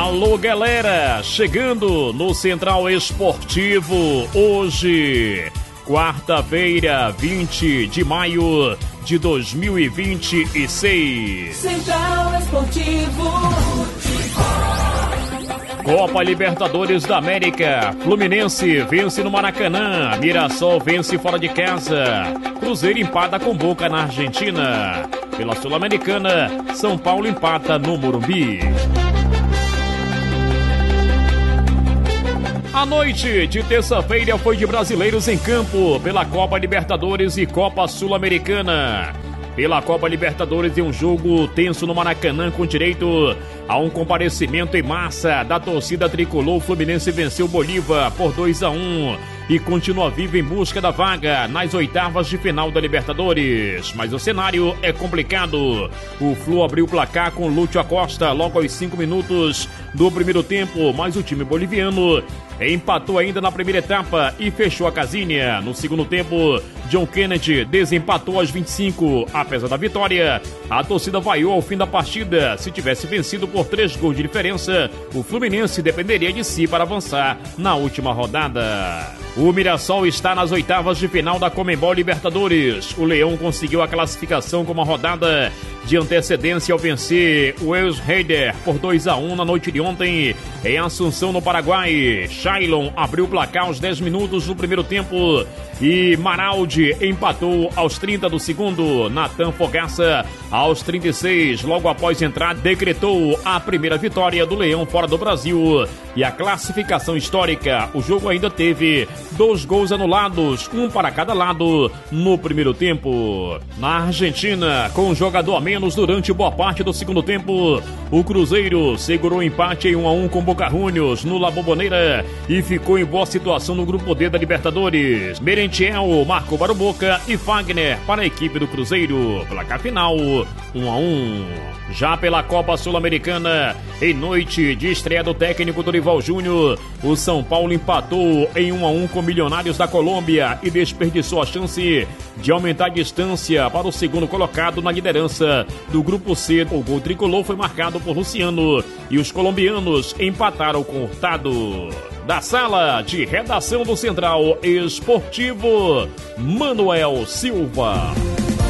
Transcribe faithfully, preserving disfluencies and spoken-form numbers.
Alô, galera, chegando no Central Esportivo hoje, quarta-feira, vinte de maio de dois mil e vinte e seis. Central Esportivo. Copa Libertadores da América. Fluminense vence no Maracanã. Mirassol vence fora de casa. Cruzeiro empata com Boca na Argentina. Pela Sul-Americana, São Paulo empata no Morumbi. A noite de terça-feira foi de brasileiros em campo pela Copa Libertadores e Copa Sul-Americana. Pela Copa Libertadores, em um jogo tenso no Maracanã com direito a um comparecimento em massa da torcida tricolor, o Fluminense venceu Bolívar por dois a um e continua vivo em busca da vaga nas oitavas de final da Libertadores. Mas o cenário é complicado. O Flu abriu o placar com Lúcio Acosta logo aos cinco minutos do primeiro tempo, mas o time boliviano empatou ainda na primeira etapa e fechou a casinha. No segundo tempo, John Kennedy desempatou aos vinte e cinco. Apesar da vitória, a torcida vaiou ao fim da partida. Se tivesse vencido por três gols de diferença, o Fluminense dependeria de si para avançar na última rodada. O Mirassol está nas oitavas de final da Conmebol Libertadores. O Leão conseguiu a classificação com uma rodada de antecedência ao vencer o Eus Heider por dois a um na noite de ontem em Assunção, no Paraguai. Shailon abriu o placar aos dez minutos do primeiro tempo e Maraldi empatou aos trinta do segundo. Natan Fogaça, aos trinta e seis, logo após entrar, decretou a primeira vitória do Leão fora do Brasil e a classificação histórica. O jogo ainda teve dois gols anulados, um para cada lado no primeiro tempo. Na Argentina, com um jogador a menos durante boa parte do segundo tempo, o Cruzeiro segurou o empate em um a um com Boca Juniors no La Bombonera e ficou em boa situação no grupo D da Libertadores. Merentiel marcou para o Boca e Fagner para a equipe do Cruzeiro. Placar final, um a um. Já pela Copa Sul-Americana, em noite de estreia do técnico Dorival Júnior, o São Paulo empatou em um a um com Milionários da Colômbia e desperdiçou a chance de aumentar a distância para o segundo colocado na liderança do Grupo C. O gol tricolor foi marcado por Luciano e os colombianos empataram com Hurtado. Da sala de redação do Central Esportivo, Manuel Silva.